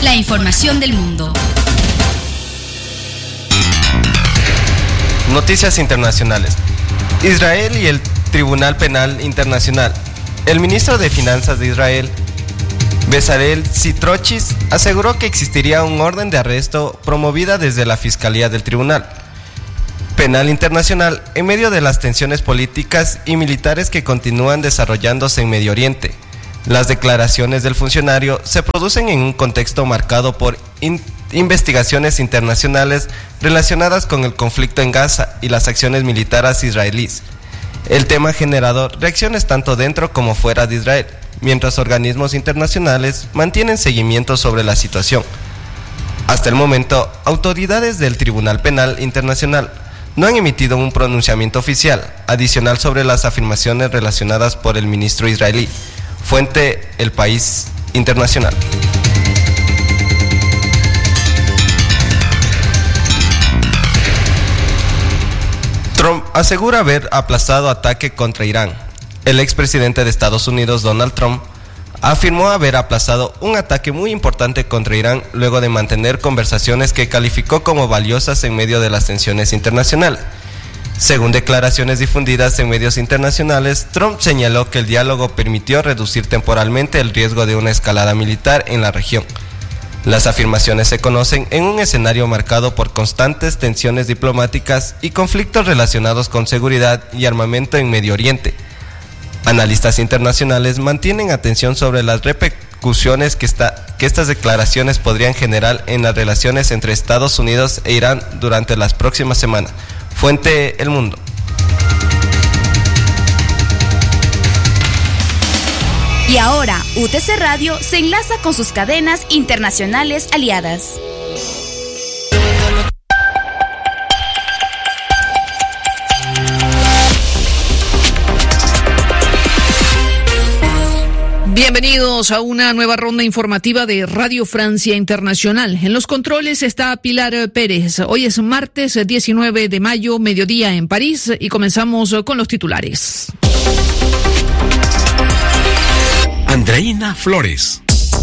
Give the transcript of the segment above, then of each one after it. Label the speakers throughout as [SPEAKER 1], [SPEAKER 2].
[SPEAKER 1] la información del mundo.
[SPEAKER 2] Noticias internacionales. Israel y el Tribunal Penal Internacional. El ministro de Finanzas de Israel, Bezalel Smotrich, aseguró que existiría un orden de arresto promovida desde la Fiscalía del Tribunal Penal Internacional en medio de las tensiones políticas y militares que continúan desarrollándose en Medio Oriente. Las declaraciones del funcionario se producen en un contexto marcado por investigaciones internacionales relacionadas con el conflicto en Gaza y las acciones militares israelíes. El tema ha generado reacciones tanto dentro como fuera de Israel, mientras organismos internacionales mantienen seguimiento sobre la situación. Hasta el momento, autoridades del Tribunal Penal Internacional no han emitido un pronunciamiento oficial adicional sobre las afirmaciones relacionadas por el ministro israelí. Fuente: El País Internacional. Trump asegura haber aplazado ataque contra Irán. El expresidente de Estados Unidos, Donald Trump, afirmó haber aplazado un ataque muy importante contra Irán luego de mantener conversaciones que calificó como valiosas en medio de las tensiones internacionales. Según declaraciones difundidas en medios internacionales, Trump señaló que el diálogo permitió reducir temporalmente el riesgo de una escalada militar en la región. Las afirmaciones se conocen en un escenario marcado por constantes tensiones diplomáticas y conflictos relacionados con seguridad y armamento en Medio Oriente. Analistas internacionales mantienen atención sobre las repercusiones que estas declaraciones podrían generar en las relaciones entre Estados Unidos e Irán durante las próximas semanas. Fuente: El Mundo.
[SPEAKER 1] Y ahora, UTC Radio se enlaza con sus cadenas internacionales aliadas.
[SPEAKER 3] Bienvenidos a una nueva ronda informativa de Radio Francia Internacional. En los controles está Pilar Pérez. Hoy es martes 19 de mayo, mediodía en París, y comenzamos con los titulares.
[SPEAKER 4] Andreina Flores.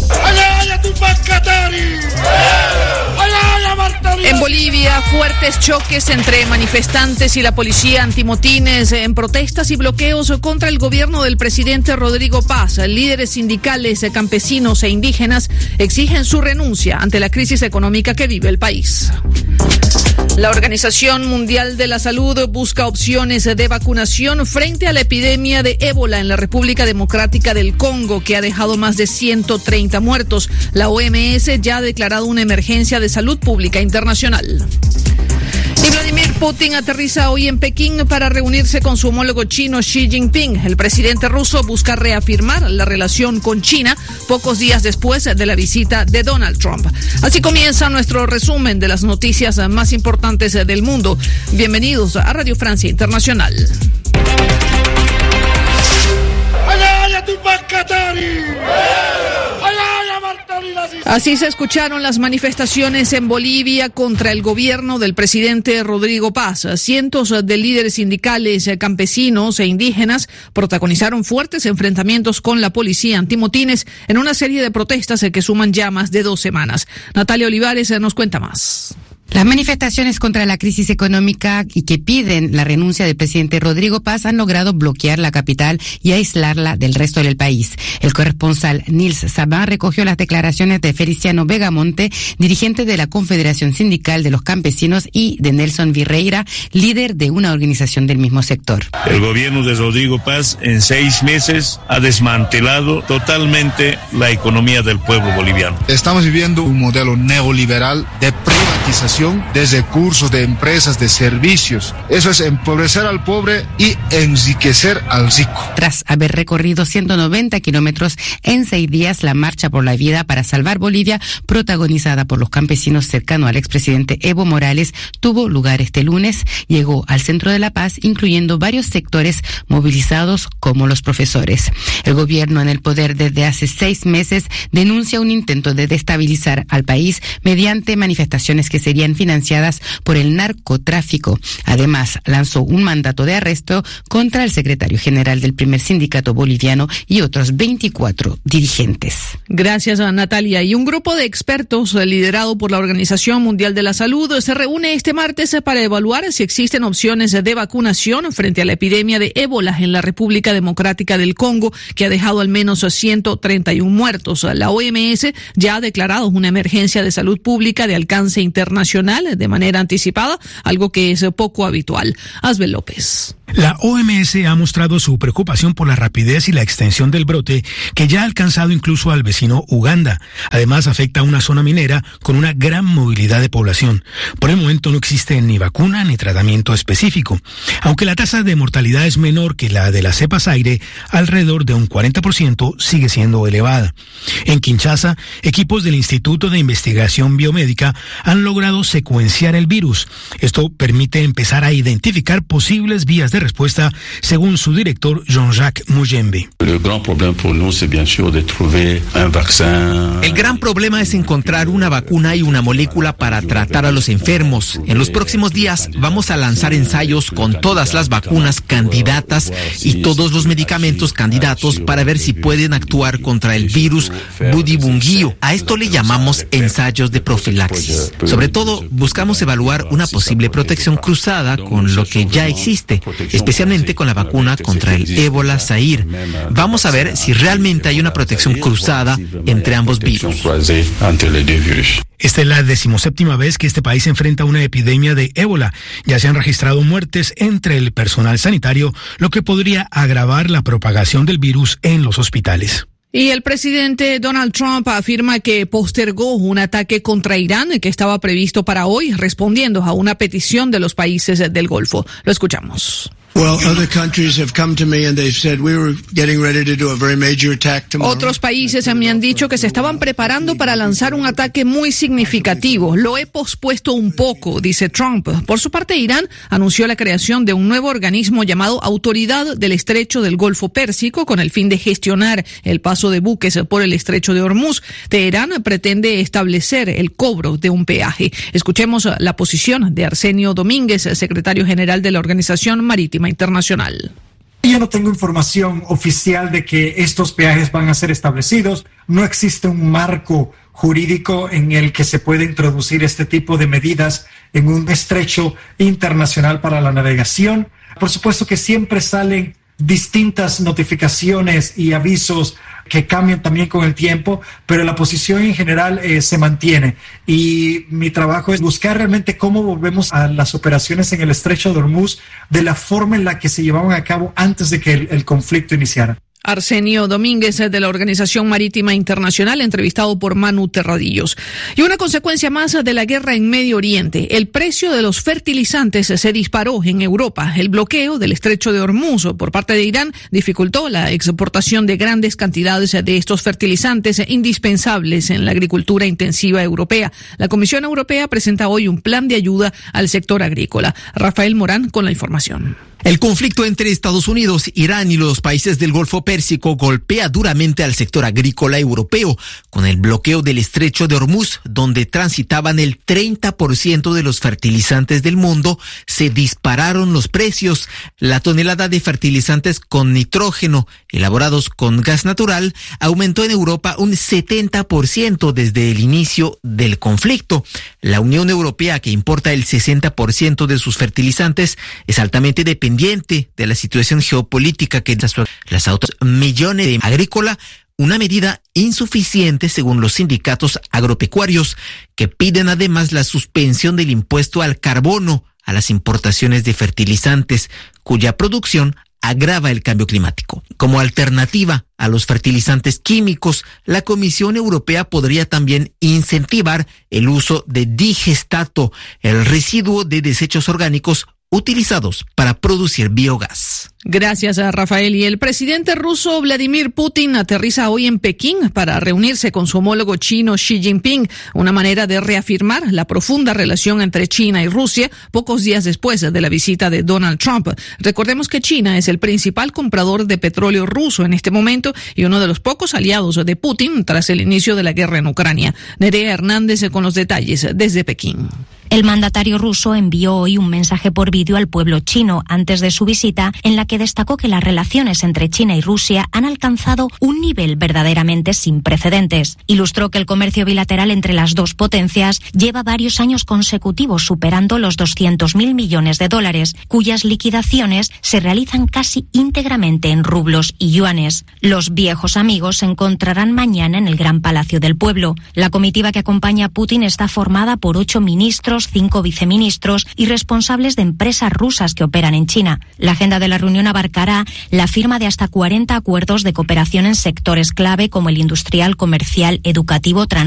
[SPEAKER 3] En Bolivia, fuertes choques entre manifestantes y la policía antimotines en protestas y bloqueos contra el gobierno del presidente Rodrigo Paz. Líderes sindicales, campesinos e indígenas exigen su renuncia ante la crisis económica que vive el país. La Organización Mundial de la Salud busca opciones de vacunación frente a la epidemia de ébola en la República Democrática del Congo, que ha dejado más de 130 muertos. La OMS ya ha declarado una emergencia de salud pública internacional. Y Vladimir Putin aterriza hoy en Pekín para reunirse con su homólogo chino Xi Jinping. El presidente ruso busca reafirmar la relación con China pocos días después de la visita de Donald Trump. Así comienza nuestro resumen de las noticias más importantes del mundo. Bienvenidos a Radio Francia Internacional. Así se escucharon las manifestaciones en Bolivia contra el gobierno del presidente Rodrigo Paz. Cientos de líderes sindicales, campesinos e indígenas protagonizaron fuertes enfrentamientos con la policía antimotines en una serie de protestas que suman ya más de 2 semanas. Natalia Olivares nos cuenta más.
[SPEAKER 5] Las manifestaciones contra la crisis económica y que piden la renuncia del presidente Rodrigo Paz han logrado bloquear la capital y aislarla del resto del país. El corresponsal Nils Sabán recogió las declaraciones de Feliciano Vegamonte, dirigente de la Confederación Sindical de los Campesinos, y de Nelson Virreira, líder de una organización del mismo sector.
[SPEAKER 6] El gobierno de Rodrigo Paz en 6 meses ha desmantelado totalmente la economía del pueblo boliviano.
[SPEAKER 7] Estamos viviendo un modelo neoliberal de privatización de recursos, de empresas, de servicios. Eso es empobrecer al pobre y enriquecer al rico.
[SPEAKER 5] Tras haber recorrido 190 kilómetros en 6 días, la Marcha por la Vida para Salvar Bolivia, protagonizada por los campesinos cercanos al expresidente Evo Morales, tuvo lugar este lunes. Llegó al centro de La Paz, incluyendo varios sectores movilizados como los profesores. El gobierno en el poder desde hace 6 meses denuncia un intento de destabilizar al país mediante manifestaciones que serían estarían financiadas por el narcotráfico. Además, lanzó un mandato de arresto contra el secretario general del primer sindicato boliviano y otros 24 dirigentes.
[SPEAKER 3] Gracias a Natalia. Y un grupo de expertos liderado por la Organización Mundial de la Salud se reúne este martes para evaluar si existen opciones de vacunación frente a la epidemia de ébola en la República Democrática del Congo, que ha dejado al menos 131 muertos. La OMS ya ha declarado una emergencia de salud pública de alcance internacional de manera anticipada, algo que es poco habitual. Asbel López.
[SPEAKER 8] La OMS ha mostrado su preocupación por la rapidez y la extensión del brote, que ya ha alcanzado incluso al vecino Uganda. Además, afecta a una zona minera con una gran movilidad de población. Por el momento no existe ni vacuna ni tratamiento específico. Aunque la tasa de mortalidad es menor que la de la cepa Zaire, alrededor de un 40%, sigue siendo elevada. En Kinshasa, equipos del Instituto de Investigación Biomédica han logrado secuenciar el virus. Esto permite empezar a identificar posibles vías de respuesta, según su director Jean-Jacques Mujembe.
[SPEAKER 9] El gran problema es encontrar una vacuna y una molécula para tratar a los enfermos. En los próximos días vamos a lanzar ensayos con todas las vacunas candidatas y todos los medicamentos candidatos para ver si pueden actuar contra el virus Budibunguio. A esto le llamamos ensayos de profilaxis. Sobre todo, buscamos evaluar una posible protección cruzada con lo que ya existe, especialmente con la vacuna contra el ébola Zaire. Vamos a ver si realmente hay una protección cruzada entre ambos virus.
[SPEAKER 8] Esta es la 17ª vez que este país enfrenta una epidemia de ébola. Ya se han registrado muertes entre el personal sanitario, lo que podría agravar la propagación del virus en los hospitales.
[SPEAKER 3] Y el presidente Donald Trump afirma que postergó un ataque contra Irán que estaba previsto para hoy, respondiendo a una petición de los países del Golfo. Lo escuchamos. Otros países me han dicho que se estaban preparando para lanzar un ataque muy significativo. Lo he pospuesto un poco, dice Trump. Por su parte, Irán anunció la creación de un nuevo organismo llamado Autoridad del Estrecho del Golfo Pérsico con el fin de gestionar el paso de buques por el Estrecho de Hormuz. Teherán pretende establecer el cobro de un peaje. Escuchemos la posición de Arsenio Domínguez, secretario general de la Organización Marítima Internacional.
[SPEAKER 10] Yo no tengo información oficial de que estos peajes van a ser establecidos. No existe un marco jurídico en el que se pueda introducir este tipo de medidas en un estrecho internacional para la navegación. Por supuesto que siempre salen distintas notificaciones y avisos que cambian también con el tiempo, pero la posición en general se mantiene. Y mi trabajo es buscar realmente cómo volvemos a las operaciones en el Estrecho de Hormuz de la forma en la que se llevaban a cabo antes de que el conflicto iniciara.
[SPEAKER 3] Arsenio Domínguez de la Organización Marítima Internacional, entrevistado por Manu Terradillos. Y una consecuencia más de la guerra en Medio Oriente. El precio de los fertilizantes se disparó en Europa. El bloqueo del Estrecho de Hormuz por parte de Irán dificultó la exportación de grandes cantidades de estos fertilizantes indispensables en la agricultura intensiva europea. La Comisión Europea presenta hoy un plan de ayuda al sector agrícola. Rafael Morán con la información.
[SPEAKER 9] El conflicto entre Estados Unidos, Irán y los países del Golfo Pérsico golpea duramente al sector agrícola europeo, con el bloqueo del Estrecho de Hormuz, donde transitaban el 30% de los fertilizantes del mundo. Se dispararon los precios. La tonelada de fertilizantes con nitrógeno, elaborados con gas natural, aumentó en Europa un 70% desde el inicio del conflicto. La Unión Europea, que importa el 60% de sus fertilizantes, es altamente dependiente de la situación geopolítica que las autos millones de agrícola, una medida insuficiente según los sindicatos agropecuarios, que piden además la suspensión del impuesto al carbono a las importaciones de fertilizantes, cuya producción agrava el cambio climático. Como alternativa a los fertilizantes químicos, la Comisión Europea podría también incentivar el uso de digestato, el residuo de desechos orgánicos utilizados para producir biogás.
[SPEAKER 3] Gracias a Rafael. Y el presidente ruso Vladimir Putin aterriza hoy en Pekín para reunirse con su homólogo chino Xi Jinping, una manera de reafirmar la profunda relación entre China y Rusia pocos días después de la visita de Donald Trump. Recordemos que China es el principal comprador de petróleo ruso en este momento y uno de los pocos aliados de Putin tras el inicio de la guerra en Ucrania. Nerea Hernández con los detalles desde Pekín.
[SPEAKER 11] El mandatario ruso envió hoy un mensaje por vídeo al pueblo chino antes de su visita, en la que destacó que las relaciones entre China y Rusia han alcanzado un nivel verdaderamente sin precedentes. Ilustró que el comercio bilateral entre las dos potencias lleva varios años consecutivos superando los 200.000 millones de dólares, cuyas liquidaciones se realizan casi íntegramente en rublos y yuanes. Los viejos amigos se encontrarán mañana en el Gran Palacio del Pueblo. La comitiva que acompaña a Putin está formada por 8 ministros, 5 viceministros y responsables de empresas rusas que operan en China. La agenda de la reunión abarcará la firma de hasta 40 acuerdos de cooperación en sectores clave como el industrial, comercial, educativo,